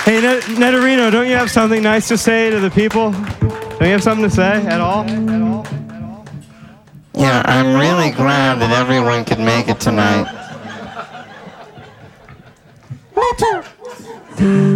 Hey, Netterino, don't you have something nice to say to the people? Don't you have something to say at all? Yeah, I'm really glad that everyone could make it tonight. Me too.